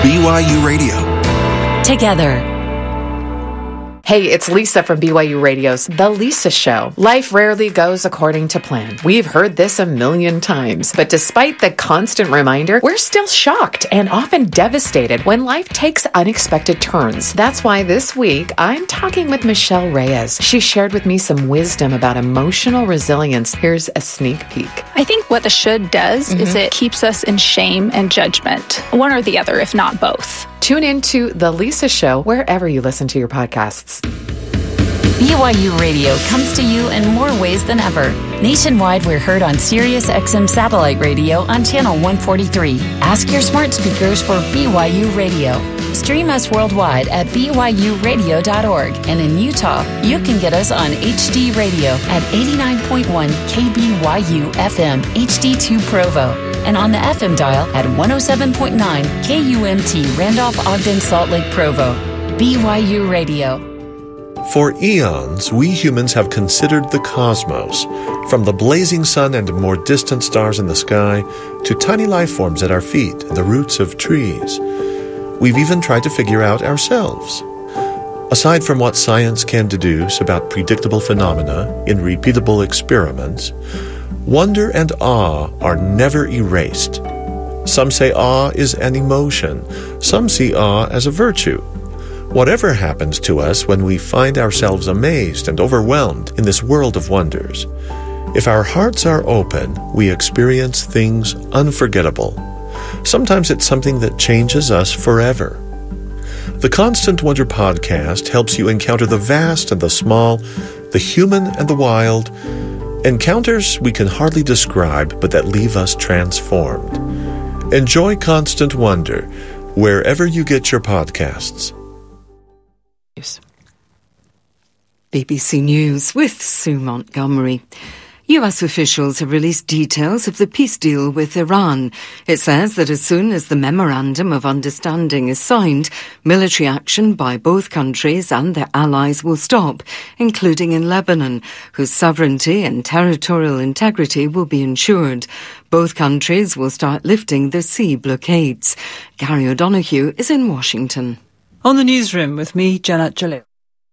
BYU Radio. Together. Hey, it's Lisa from BYU Radio's The Lisa Show. Life rarely goes according to plan. We've heard this a million times. But despite the constant reminder, we're still shocked and often devastated when life takes unexpected turns. That's why this week, I'm talking with Michelle Reyes. She shared with me some wisdom about emotional resilience. Here's a sneak peek. I think what the should does is it keeps us in shame and judgment. One or the other, if not both. Tune into The Lisa Show wherever you listen to your podcasts. BYU Radio comes to you in more ways than ever. Nationwide, we're heard on Sirius XM satellite radio on channel 143. Ask your smart speakers for BYU Radio. Stream us worldwide at byuradio.org. And in Utah, you can get us on HD Radio at 89.1 KBYU FM HD2 Provo. And on the FM dial at 107.9 KUMT Randolph Ogden Salt Lake Provo. BYU Radio. For eons, we humans have considered the cosmos, from the blazing sun and more distant stars in the sky to tiny life forms at our feet and the roots of trees. We've even tried to figure out ourselves. Aside from what science can deduce about predictable phenomena in repeatable experiments, wonder and awe are never erased. Some say awe is an emotion. Some see awe as a virtue. Whatever happens to us when we find ourselves amazed and overwhelmed in this world of wonders, if our hearts are open, we experience things unforgettable. Sometimes it's something that changes us forever. The Constant Wonder podcast helps you encounter the vast and the small, the human and the wild, encounters we can hardly describe but that leave us transformed. Enjoy Constant Wonder wherever you get your podcasts. BBC News with Sue Montgomery. US officials have released details of the peace deal with Iran. It says that as soon as the Memorandum of Understanding is signed, military action by both countries and their allies will stop, including in Lebanon, whose sovereignty and territorial integrity will be ensured. Both countries will start lifting their sea blockades. Gary O'Donoghue is in Washington. On the newsroom with me, Janet Jalil.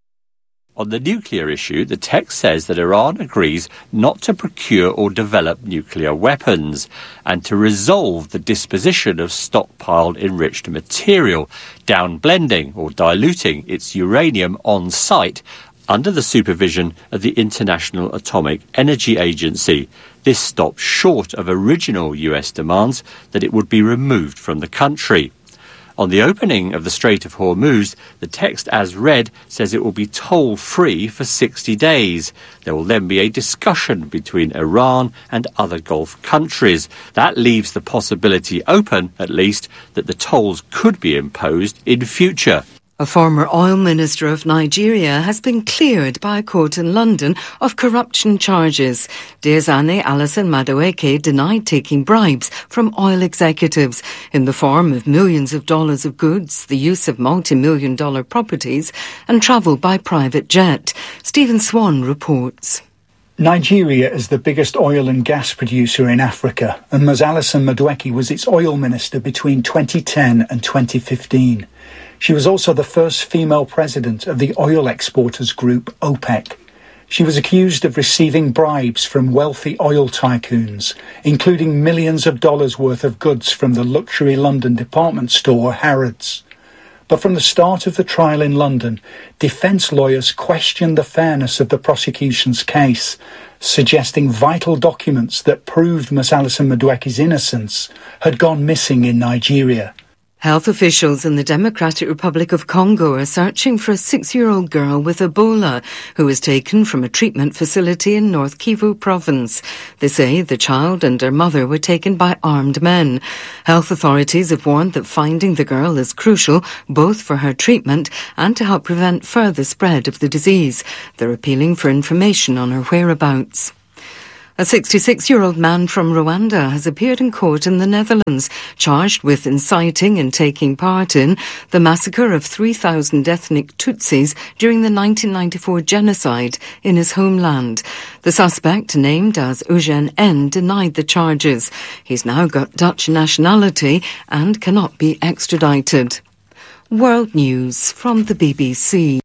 On the nuclear issue, the text says that Iran agrees not to procure or develop nuclear weapons and to resolve the disposition of stockpiled enriched material, downblending or diluting its uranium on site under the supervision of the International Atomic Energy Agency. This stops short of original US demands that it would be removed from the country. On the opening of the Strait of Hormuz, the text as read says it will be toll-free for 60 days. There will then be a discussion between Iran and other Gulf countries. That leaves the possibility open, at least, that the tolls could be imposed in future. A former oil minister of Nigeria has been cleared by a court in London of corruption charges. Diezani Alison Madueke denied taking bribes from oil executives in the form of millions of dollars of goods, the use of multi-million-dollar properties, and travel by private jet. Stephen Swan reports. Nigeria is the biggest oil and gas producer in Africa, and Ms. Alison Madueke was its oil minister between 2010 and 2015. She was also the first female president of the oil exporters group OPEC. She was accused of receiving bribes from wealthy oil tycoons, including millions of dollars worth of goods from the luxury London department store Harrods. But from the start of the trial in London, defence lawyers questioned the fairness of the prosecution's case, suggesting vital documents that proved Ms. Alison Madueke's innocence had gone missing in Nigeria. Health officials in the Democratic Republic of Congo are searching for a 6-year-old girl with Ebola who was taken from a treatment facility in North Kivu province. They say the child and her mother were taken by armed men. Health authorities have warned that finding the girl is crucial, both for her treatment and to help prevent further spread of the disease. They're appealing for information on her whereabouts. A 66-year-old man from Rwanda has appeared in court in the Netherlands, charged with inciting and taking part in the massacre of 3,000 ethnic Tutsis during the 1994 genocide in his homeland. The suspect, named as Eugène N., denied the charges. He's now got Dutch nationality and cannot be extradited. World News from the BBC.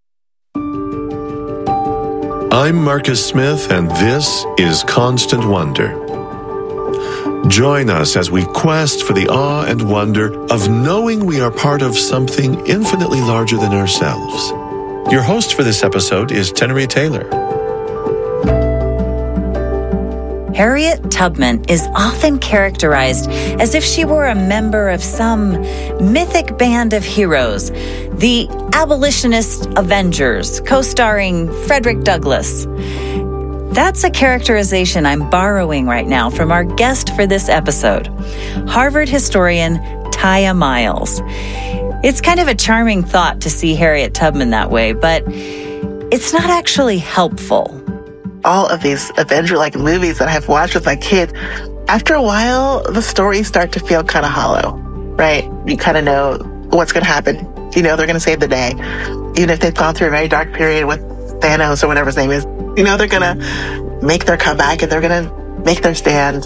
I'm Marcus Smith, and this is Constant Wonder. Join us as we quest for the awe and wonder of knowing we are part of something infinitely larger than ourselves. Your host for this episode is Tenery Taylor. Harriet Tubman is often characterized as if she were a member of some mythic band of heroes, the Abolitionist Avengers, co-starring Frederick Douglass. That's a characterization I'm borrowing right now from our guest for this episode, Harvard historian Tiya Miles. It's kind of a charming thought to see Harriet Tubman that way, but it's not actually helpful. All of these Avenger-like movies that I've watched with my kids, after a while, the stories start to feel kind of hollow, right? You kind of know what's going to happen. You know they're going to save the day. Even if they've gone through a very dark period with Thanos or whatever his name is, you know they're going to make their comeback and they're going to make their stand.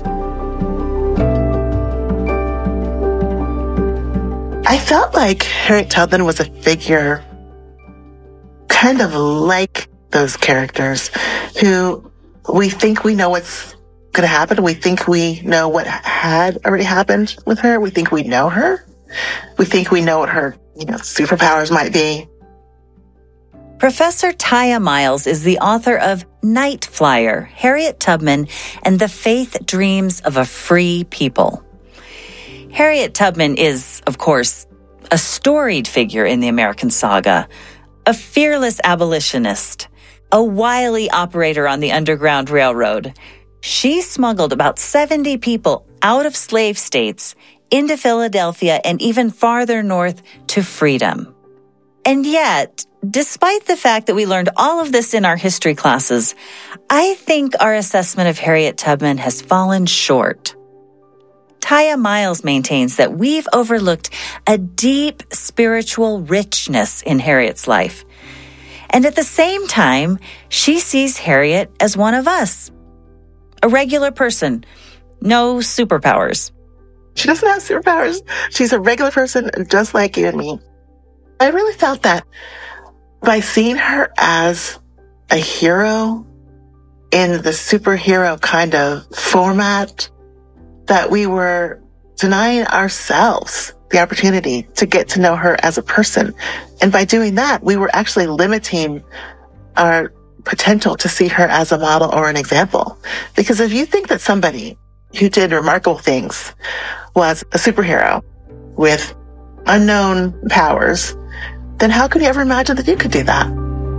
I felt like Harriet Tubman was a figure kind of like those characters who we think we know what's going to happen. We think we know what had already happened with her. We think we know her. We think we know what her, superpowers might be. Professor Tiya Miles is the author of Night Flyer, Harriet Tubman and the Faith Dreams of a Free People. Harriet Tubman is, of course, a storied figure in the American saga, a fearless abolitionist, a wily operator on the Underground Railroad. She smuggled about 70 people out of slave states into Philadelphia and even farther north to freedom. And yet, despite the fact that we learned all of this in our history classes, I think our assessment of Harriet Tubman has fallen short. Tiya Miles maintains that we've overlooked a deep spiritual richness in Harriet's life. And at the same time, she sees Harriet as one of us. A regular person. No superpowers. She doesn't have superpowers. She's a regular person just like you and me. I really felt that by seeing her as a hero in the superhero kind of format, that we were denying ourselves the opportunity to get to know her as a person. And by doing that, we were actually limiting our potential to see her as a model or an example. Because if you think that somebody who did remarkable things was a superhero with unknown powers, then how could you ever imagine that you could do that?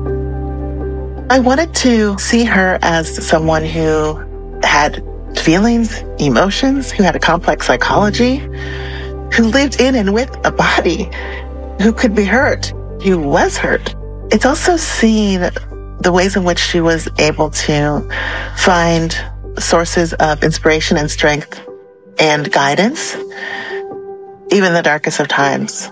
I wanted to see her as someone who had feelings, emotions, who had a complex psychology, who lived in and with a body, who could be hurt, who was hurt. It's also seeing the ways in which she was able to find sources of inspiration and strength and guidance, even in the darkest of times.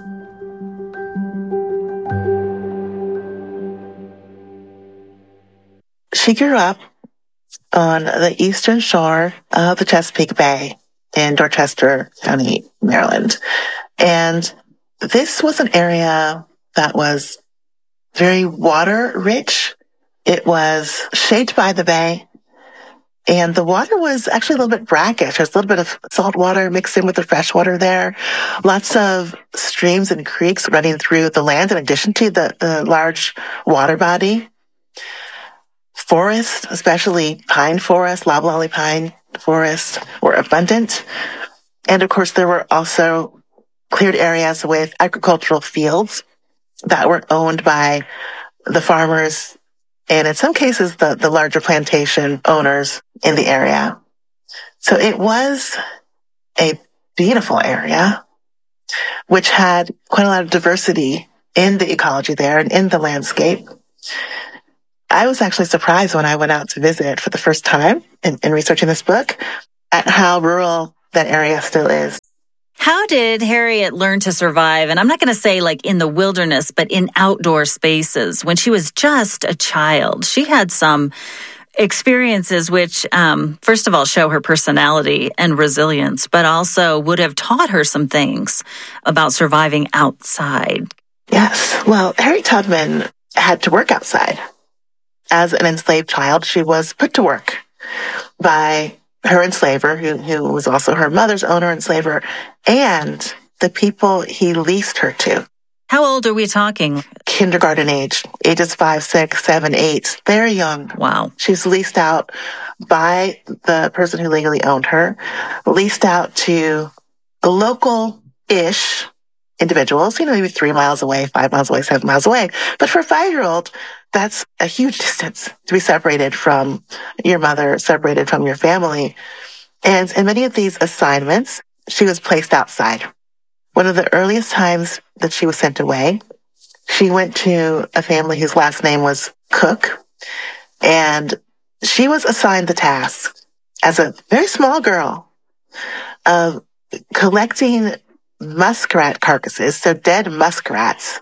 She grew up on the eastern shore of the Chesapeake Bay in Dorchester County, Maryland. And this was an area that was very water rich. It was shaped by the bay. And the water was actually a little bit brackish. There's a little bit of salt water mixed in with the fresh water there. Lots of streams and creeks running through the land in addition to the large water body. Forests, especially pine forest, loblolly pine forests, were abundant. And of course, there were also cleared areas with agricultural fields that were owned by the farmers and in some cases, the larger plantation owners in the area. So it was a beautiful area, which had quite a lot of diversity in the ecology there and in the landscape. I was actually surprised when I went out to visit for the first time in researching this book at how rural that area still is. How did Harriet learn to survive? And I'm not going to say like in the wilderness, but in outdoor spaces when she was just a child. She had some experiences which, first of all, show her personality and resilience, but also would have taught her some things about surviving outside. Yes. Well, Harriet Tubman had to work outside. As an enslaved child, she was put to work by her enslaver, who was also her mother's owner enslaver, and the people he leased her to. How old are we talking? Kindergarten age, ages 5, 6, 7, 8, very young. Wow. She's leased out by the person who legally owned her, leased out to local-ish individuals, maybe 3 miles away, 5 miles away, 7 miles away. But for a 5-year-old, that's a huge distance to be separated from your mother, separated from your family. And in many of these assignments, she was placed outside. One of the earliest times that she was sent away, she went to a family whose last name was Cook, and she was assigned the task as a very small girl of collecting muskrat carcasses, so dead muskrats,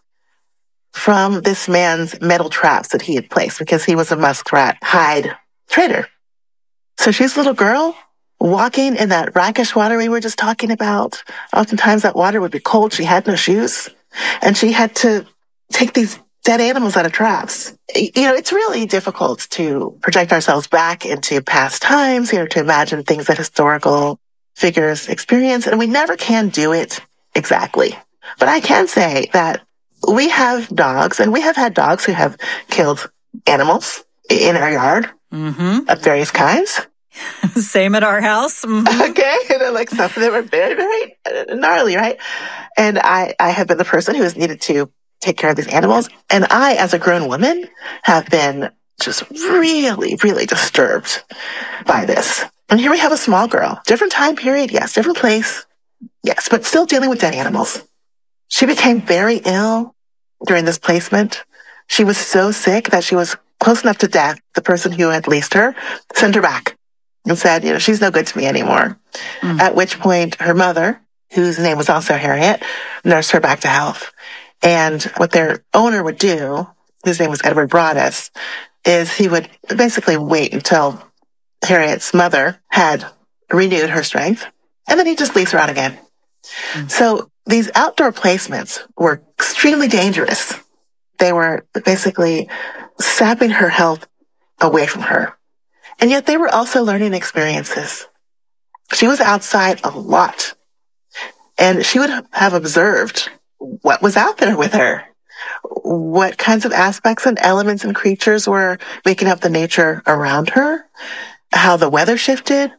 from this man's metal traps that he had placed because he was a muskrat hide trader. So she's a little girl walking in that brackish water we were just talking about. Oftentimes that water would be cold. She had no shoes, and she had to take these dead animals out of traps. It's really difficult to project ourselves back into past times, to imagine things that historical figures experience, and we never can do it exactly. But I can say that we have dogs, and we have had dogs who have killed animals in our yard of various kinds. Same at our house. Mm-hmm. Okay. And like some of them are very, very gnarly, right? And I have been the person who has needed to take care of these animals. And I, as a grown woman, have been just really, really disturbed by this. And here we have a small girl, different time period, yes, different place, yes, but still dealing with dead animals. She became very ill during this placement. She was so sick that she was close enough to death. The person who had leased her sent her back and said, she's no good to me anymore. At which point her mother, whose name was also Harriet, nursed her back to health. And what their owner would do, his name was Edward Broadus, is he would basically wait until Harriet's mother had renewed her strength, and then he'd just lease her out again. So these outdoor placements were extremely dangerous. They were basically sapping her health away from her. And yet they were also learning experiences. She was outside a lot, and she would have observed what was out there with her, what kinds of aspects and elements and creatures were making up the nature around her, how the weather shifted,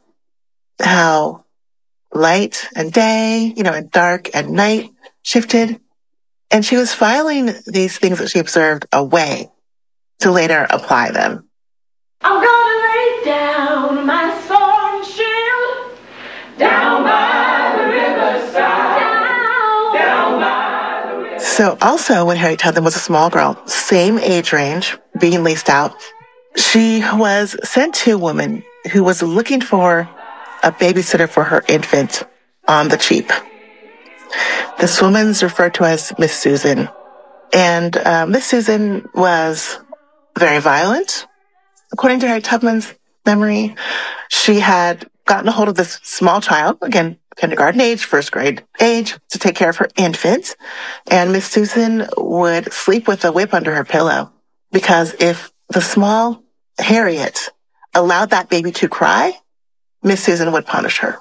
how light and day, and dark and night shifted. And she was filing these things that she observed away to later apply them. I'm gonna lay down my sword and shield down by the riverside, down by the riverside. So also when Harriet Tubman was a small girl, same age range, being leased out, she was sent to a woman who was looking for a babysitter for her infant on the cheap. This woman's referred to as Miss Susan. And Miss Susan was very violent. According to Harriet Tubman's memory, she had gotten a hold of this small child, again, kindergarten age, first grade age, to take care of her infant. And Miss Susan would sleep with a whip under her pillow, because if the small Harriet allowed that baby to cry, Miss Susan would punish her.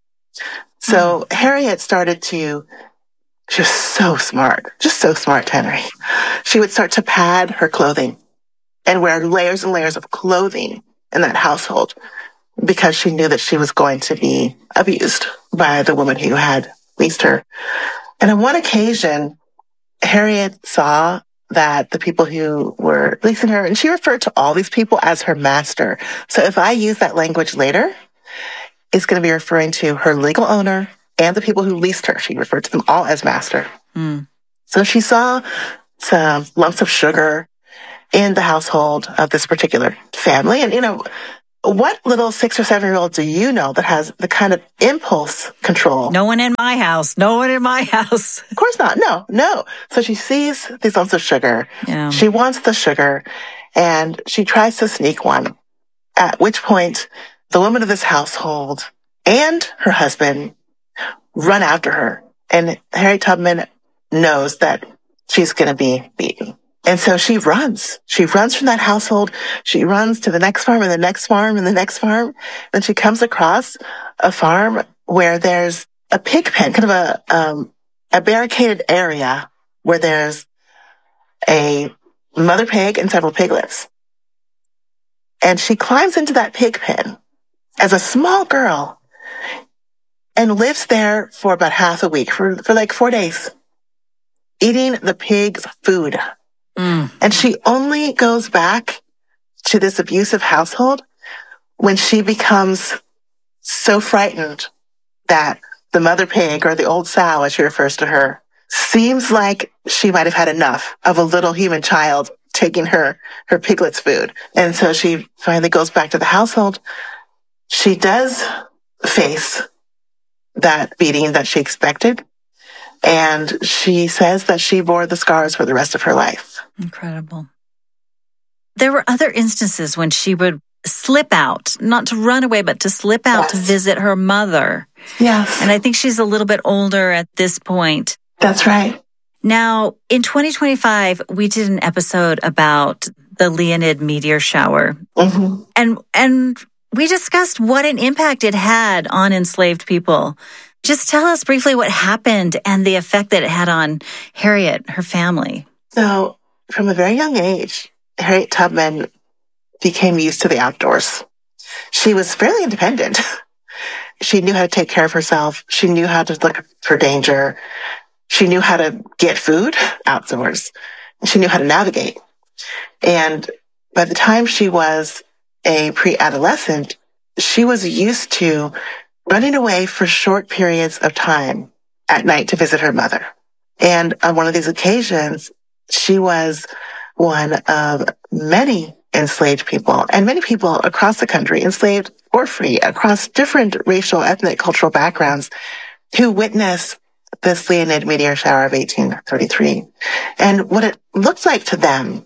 So Harriet started to, she was so smart, Henry. She would start to pad her clothing and wear layers and layers of clothing in that household, because she knew that she was going to be abused by the woman who had leased her. And on one occasion, Harriet saw that the people who were leasing her, and she referred to all these people as her master. So if I use that language later, it's going to be referring to her legal owner and the people who leased her. She referred to them all as master. So she saw some lumps of sugar in the household of this particular family. And, what little 6 or 7-year-old do you know that has the kind of impulse control? No one in my house. No one in my house. Of course not. No. So she sees these lumps of sugar. Yeah. She wants the sugar, and she tries to sneak one, at which point the woman of this household and her husband run after her. And Harriet Tubman knows that she's going to be beaten. And so she runs. She runs from that household. She runs to the next farm and the next farm and the next farm. Then she comes across a farm where there's a pig pen, kind of a barricaded area where there's a mother pig and several piglets. And she climbs into that pig pen as a small girl and lives there for about half a week, for like 4 days, eating the pig's food. And she only goes back to this abusive household when she becomes so frightened that the mother pig, or the old sow as she refers to her, seems like she might have had enough of a little human child taking her piglet's food. And so she finally goes back to the household. She does face that beating that she expected. And she says that she bore the scars for the rest of her life. Incredible. There were other instances when she would slip out, not to run away, but to slip out to visit her mother. Yes. And I think she's a little bit older at this point. That's right. Now, in 2025, we did an episode about the Leonid meteor shower. Mm-hmm. And we discussed what an impact it had on enslaved people. Just tell us briefly what happened and the effect that it had on Harriet, her family. So, from a very young age, Harriet Tubman became used to the outdoors. She was fairly independent. She knew how to take care of herself. She knew how to look for danger. She knew how to get food outdoors. She knew how to navigate. And by the time she was a pre-adolescent, she was used to running away for short periods of time at night to visit her mother. And on one of these occasions, she was one of many enslaved people, and many people across the country, enslaved or free, across different racial, ethnic, cultural backgrounds, who witnessed this Leonid meteor shower of 1833. And what it looked like to them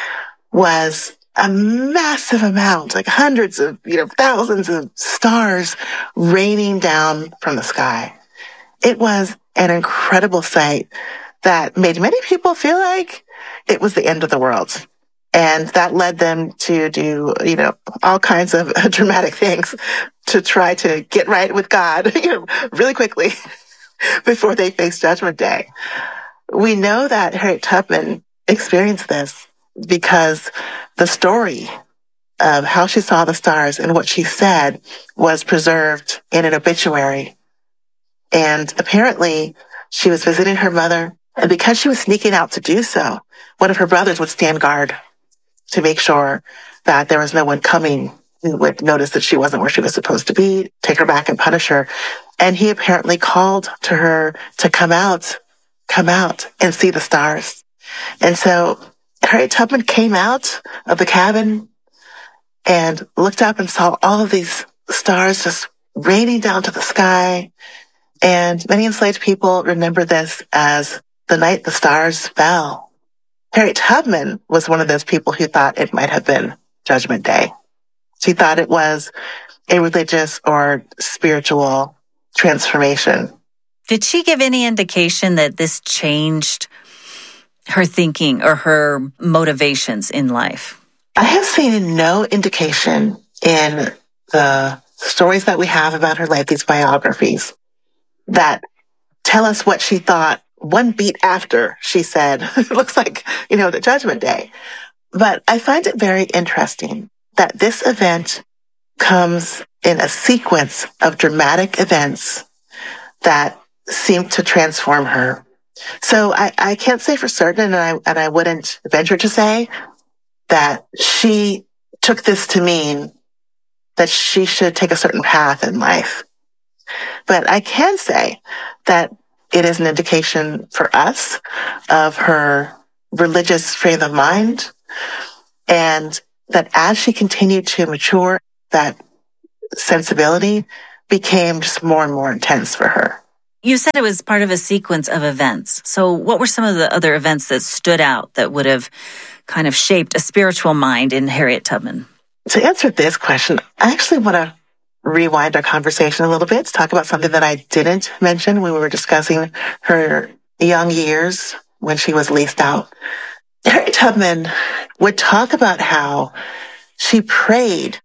was a massive amount, like hundreds of, thousands of stars raining down from the sky. It was an incredible sight that made many people feel like it was the end of the world. And that led them to do, all kinds of dramatic things to try to get right with God, really quickly before they face Judgment Day. We know that Harriet Tubman experienced this because the story of how she saw the stars and what she said was preserved in an obituary. And apparently she was visiting her mother, and because she was sneaking out to do so, one of her brothers would stand guard to make sure that there was no one coming who would notice that she wasn't where she was supposed to be, take her back and punish her. And he apparently called to her to come out and see the stars. And so Harriet Tubman came out of the cabin and looked up and saw all of these stars just raining down to the sky. And many enslaved people remember this as the night the stars fell. Harriet Tubman was one of those people who thought it might have been Judgment Day. She thought it was a religious or spiritual transformation. Did she give any indication that this changed her thinking or her motivations in life? I have seen no indication in the stories that we have about her life, these biographies, that tell us what she thought one beat after she said, it looks like, the Judgment Day. But I find it very interesting that this event comes in a sequence of dramatic events that seem to transform her. So I can't say for certain, and I wouldn't venture to say that she took this to mean that she should take a certain path in life. But I can say that it is an indication for us of her religious frame of mind, And that as she continued to mature, that sensibility became just more and more intense for her. You said it was part of a sequence of events. So what were some of the other events that stood out that would have kind of shaped a spiritual mind in Harriet Tubman? To answer this question, I actually want to rewind our conversation a little bit to talk about something that I didn't mention when we were discussing her young years when she was leased out. Harriet Tubman would talk about how she prayed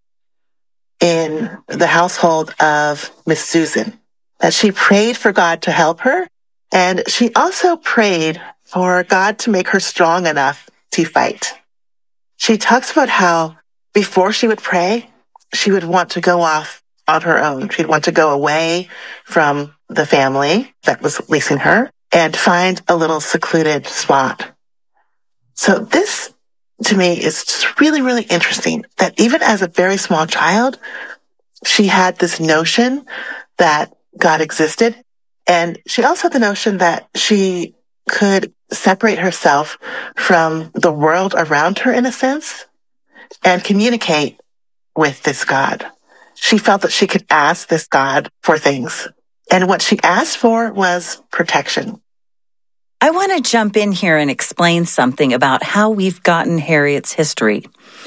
in the household of Miss Susan, that she prayed for God to help her, and she also prayed for God to make her strong enough to fight. She talks about how before she would pray, she would want to go off on her own. She'd want to go away from the family that was leasing her and find a little secluded spot. So this, to me, is just really, really interesting that even as a very small child, she had this notion that God existed. And she also had the notion that she could separate herself from the world around her, in a sense, and communicate with this God. She felt that she could ask this God for things. And what she asked for was protection. I want to jump in here and explain something about how we've gotten Harriet's history.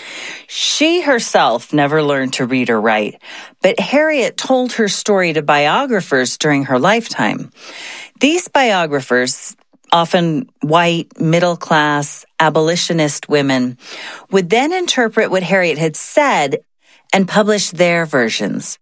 She herself never learned to read or write, but Harriet told her story to biographers during her lifetime. These biographers, often white, middle-class, abolitionist women, would then interpret what Harriet had said and publish their versions.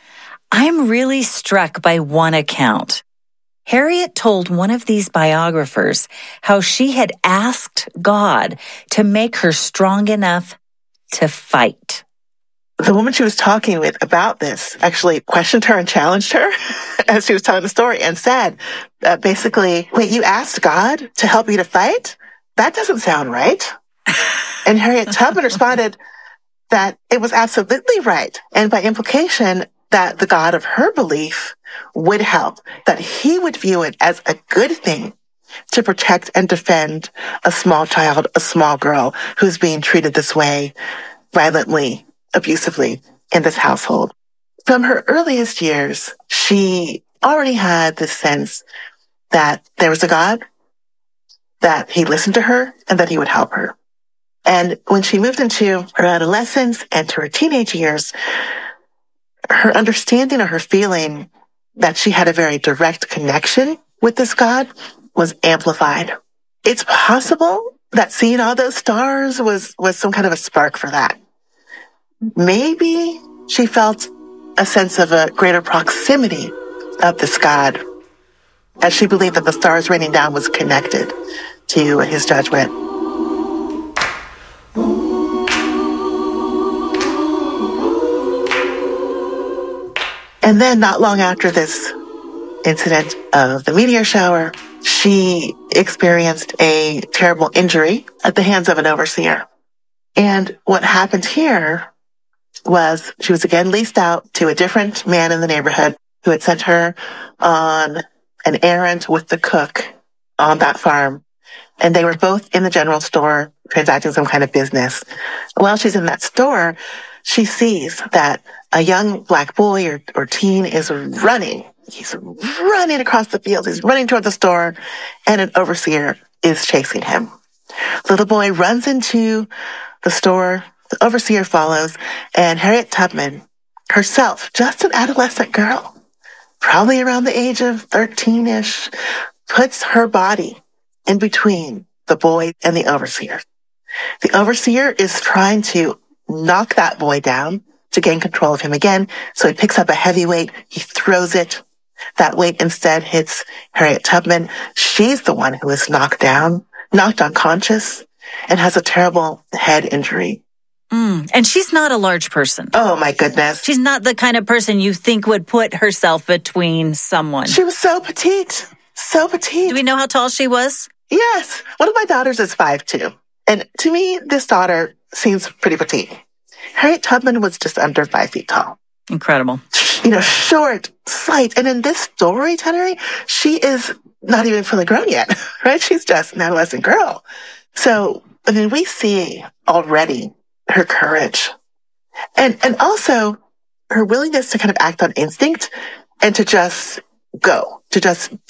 I'm really struck by one account. Harriet told one of these biographers how she had asked God to make her strong enough to fight. The woman she was talking with about this actually questioned her and challenged her as she was telling the story and said, basically, wait, you asked God to help you to fight? That doesn't sound right. And Harriet Tubman responded that it was absolutely right. And by implication, that the God of her belief would help, that he would view it as a good thing to protect and defend a small child, a small girl who's being treated this way, violently, abusively in this household. From her earliest years, she already had this sense that there was a God, that he listened to her, and that he would help her. And when she moved into her adolescence and to her teenage years, her understanding or her feeling that she had a very direct connection with this God was amplified. It's possible that seeing all those stars was some kind of a spark for that. Maybe she felt a sense of a greater proximity of this God, as she believed that the stars raining down was connected to his judgment. And then not long after this incident of the meteor shower, she experienced a terrible injury at the hands of an overseer. And what happened here was she was again leased out to a different man in the neighborhood who had sent her on an errand with the cook on that farm. And they were both in the general store transacting some kind of business. While she's in that store, she sees that a young black boy or teen is running. He's running across the fields. He's running toward the store, and an overseer is chasing him. The little boy runs into the store. The overseer follows, and Harriet Tubman herself, just an adolescent girl, probably around the age of 13-ish, puts her body in between the boy and the overseer. The overseer is trying to knock that boy down to gain control of him again. So he picks up a heavy weight. He throws it. That weight instead hits Harriet Tubman. She's the one who is knocked down, knocked unconscious, and has a terrible head injury. And she's not a large person. Oh, my goodness. She's not the kind of person you think would put herself between someone. She was so petite. So petite. Do we know how tall she was? Yes. One of my daughters is 5'2". And to me, this daughter seems pretty petite. Harriet Tubman was just under 5 feet tall. Incredible. Short, slight. And in this story, Tennery, she is not even fully grown yet, right? She's just an adolescent girl. So I mean, we see already her courage and also her willingness to kind of act on instinct and to just go, to just